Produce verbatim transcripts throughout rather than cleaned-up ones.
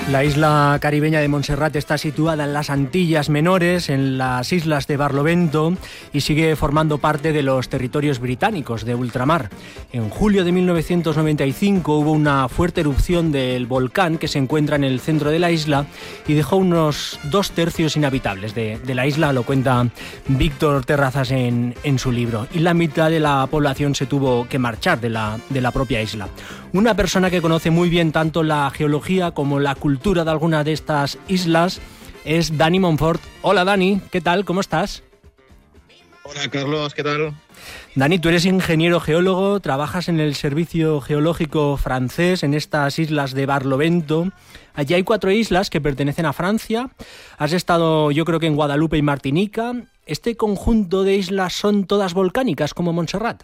La isla caribeña de Montserrat está situada en las Antillas Menores, en las islas de Barlovento, y sigue formando parte de los territorios británicos de ultramar. En julio de mil novecientos noventa y cinco hubo una fuerte erupción del volcán que se encuentra en el centro de la isla y dejó unos dos tercios inhabitables de, de la isla, lo cuenta Víctor Terrazas en, en su libro. Y la mitad de la población se tuvo que marchar de la, de la propia isla. Una persona que conoce muy bien tanto la geología como la cultura de alguna de estas islas es Dani Montfort. Hola Dani, ¿qué tal? ¿Cómo estás? Hola Carlos, ¿qué tal? Dani, tú eres ingeniero geólogo, trabajas en el Servicio Geológico francés en estas islas de Barlovento. Allí hay cuatro islas que pertenecen a Francia. Has estado, yo creo que en Guadalupe y Martinica. ¿Este conjunto de islas son todas volcánicas como Montserrat?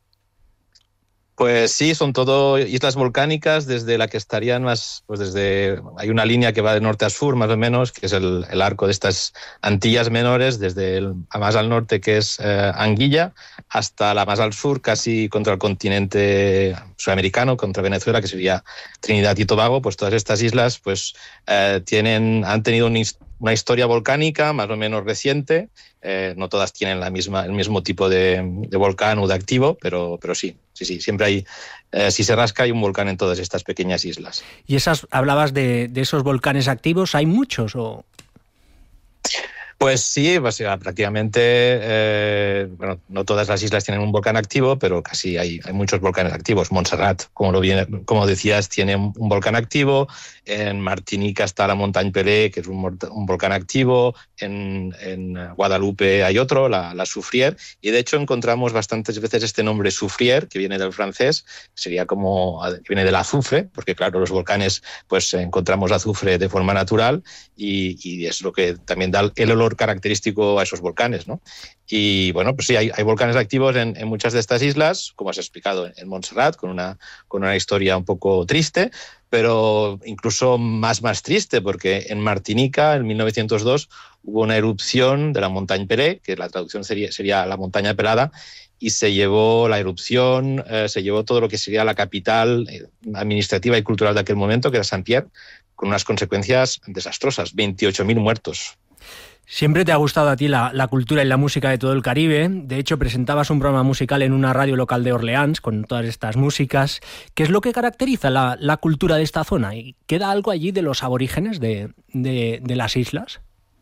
Pues sí, son todo islas volcánicas, desde la que estarían más, pues desde, hay una línea que va de norte a sur más o menos, que es el, el arco de estas Antillas Menores, desde el más al norte, que es eh, Anguilla, hasta la más al sur, casi contra el continente sudamericano, contra Venezuela, que sería Trinidad y Tobago. Pues todas estas islas pues eh, tienen, han tenido un, una historia volcánica más o menos reciente. Eh, no todas tienen la misma, el mismo tipo de, de volcán o de activo, pero, pero sí, sí, sí, siempre hay, eh, si se rasca hay un volcán en todas estas pequeñas islas. ¿Y esas, hablabas de, de esos volcanes activos? ¿Hay muchos o...? Pues sí, pues, prácticamente, eh, bueno, no todas las islas tienen un volcán activo, pero casi hay, hay muchos volcanes activos. Montserrat, como, lo viene, como decías, tiene un, un volcán activo. En Martinica está la Montagne Pelée, que es un, un volcán activo. En, en Guadalupe hay otro, la, la Soufrière. Y de hecho encontramos bastantes veces este nombre Soufrière, que viene del francés, sería como, que viene del azufre, porque claro, los volcanes, pues encontramos azufre de forma natural y, y es lo que también da el olor característico a esos volcanes, ¿no? Y bueno, pues sí, hay, hay volcanes activos en, en muchas de estas islas, como has explicado, en Montserrat, con una, con una historia un poco triste, pero incluso más, más triste, porque en Martinica, en mil novecientos dos, hubo una erupción de la Montagne Pelée, que la traducción sería, sería la montaña pelada, y se llevó la erupción, eh, se llevó todo lo que sería la capital administrativa y cultural de aquel momento, que era Saint-Pierre, con unas consecuencias desastrosas, veintiocho mil muertos. Siempre te ha gustado a ti la, la cultura y la música de todo el Caribe. De hecho, presentabas un programa musical en una radio local de Orleans con todas estas músicas. ¿Qué es lo que caracteriza la, la cultura de esta zona? ¿Y queda algo allí de los aborígenes de, de, de las islas?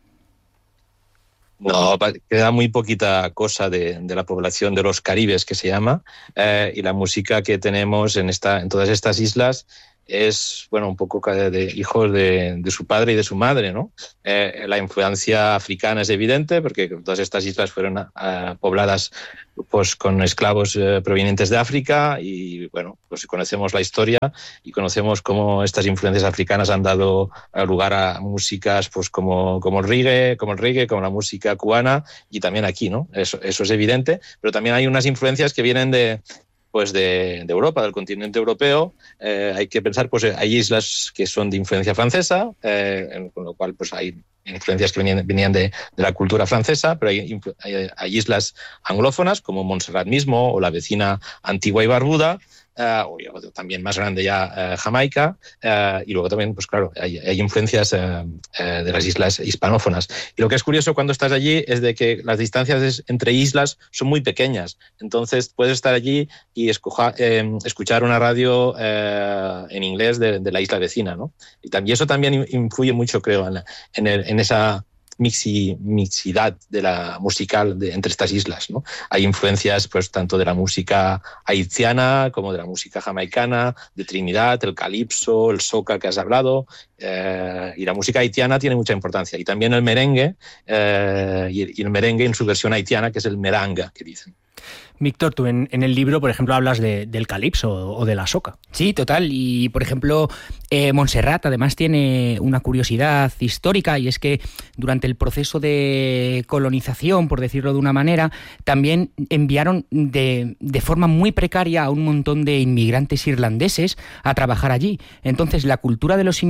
No, queda muy poquita cosa de, de la población de los Caribes, que se llama, eh, y la música que tenemos en, esta, en todas estas islas es, bueno, un poco de hijos de, de su padre y de su madre, ¿no? Eh, la influencia africana es evidente porque todas estas islas fueron uh, pobladas pues con esclavos uh, provenientes de África y, bueno, pues conocemos la historia y conocemos cómo estas influencias africanas han dado lugar a músicas pues como, como el reggae, como el reggae, como la música cubana y también aquí, ¿no? Eso, eso es evidente, pero también hay unas influencias que vienen de pues de, de Europa, del continente europeo. Eh, hay que pensar, pues hay islas que son de influencia francesa, eh, con lo cual pues hay influencias que venían, venían de, de la cultura francesa, pero hay, hay, hay islas anglófonas como Montserrat mismo o la vecina Antigua y Barbuda, Uh, o también más grande ya uh, Jamaica, uh, y luego también, pues claro, hay, hay influencias uh, uh, de las islas hispanófonas. Y lo que es curioso cuando estás allí es de que las distancias es, entre islas son muy pequeñas, entonces puedes estar allí y escoja, eh, escuchar una radio uh, en inglés de, de la isla vecina, ¿no? Y, también, y eso también influye mucho, creo, en, la, en, el, en esa Mixi, mixidad de la musical de, entre estas islas, ¿no? Hay influencias pues tanto de la música haitiana como de la música jamaicana, de Trinidad, el calipso, el soca que has hablado, eh, y la música haitiana tiene mucha importancia, y también el merengue, eh, y, y el merengue en su versión haitiana, que es el meranga, que dicen. Víctor, tú en, en el libro, por ejemplo, hablas de, del calipso o de la soca. Sí, total. Y, por ejemplo, eh, Montserrat además tiene una curiosidad histórica, y es que durante el proceso de colonización, por decirlo de una manera, también enviaron de, de forma muy precaria a un montón de inmigrantes irlandeses a trabajar allí. Entonces, la cultura de los inmigrantes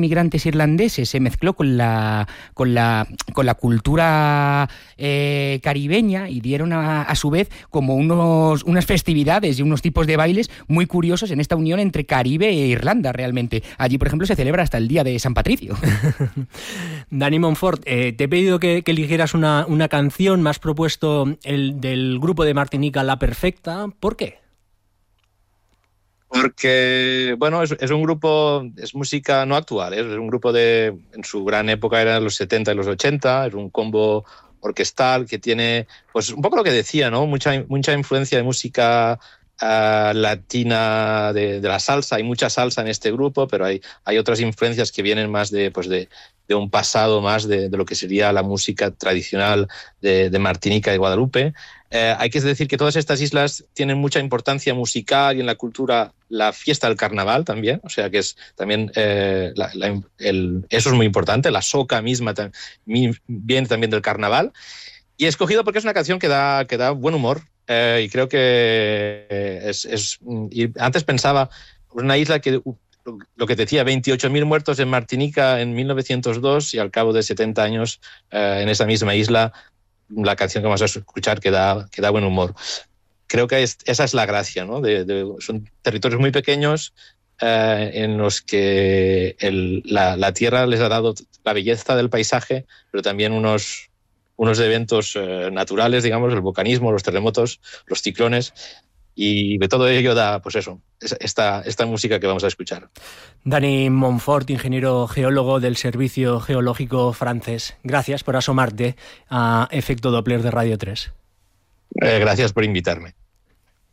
bailes irlandeses se mezcló con la, con la, con la cultura eh, caribeña y dieron a, a su vez como unos, unas festividades y unos tipos de bailes muy curiosos en esta unión entre Caribe e Irlanda realmente. Allí, por ejemplo, se celebra hasta el día de San Patricio. Dani Montfort, eh, te he pedido que, que eligieras una, una canción, me has propuesto el del grupo de Martinica La Perfecta. ¿Por qué? Porque, bueno, es, es un grupo, es música no actual, ¿eh? Es un grupo de, en su gran época eran los setenta y los ochenta, es un combo orquestal que tiene, pues un poco lo que decía, ¿no? Mucha, mucha influencia de música uh, latina, de, de la salsa, hay mucha salsa en este grupo, pero hay, hay otras influencias que vienen más de, pues de, de un pasado más de, de lo que sería la música tradicional de, de Martinica y Guadalupe. Eh, hay que decir que todas estas islas tienen mucha importancia musical y en la cultura la fiesta del carnaval también, o sea que es también eh, la, la, el, eso es muy importante, la soca misma también, viene también del carnaval, y he escogido porque es una canción que da, que da buen humor eh, y creo que es, es y antes pensaba una isla que lo que decía, veintiocho mil muertos en Martinica en mil novecientos dos y al cabo de setenta años eh, en esa misma isla la canción que vamos a escuchar que da, que da buen humor. Creo que es, esa es la gracia, ¿no? De, de, son territorios muy pequeños eh, en los que el, la, la tierra les ha dado la belleza del paisaje, pero también unos, unos eventos eh, naturales, digamos, el volcanismo, los terremotos, los ciclones, y de todo ello da, pues eso, esta, esta música que vamos a escuchar. Dani Montfort, ingeniero geólogo del Servicio Geológico francés. Gracias por asomarte a Efecto Doppler de Radio tres. Eh, gracias por invitarme.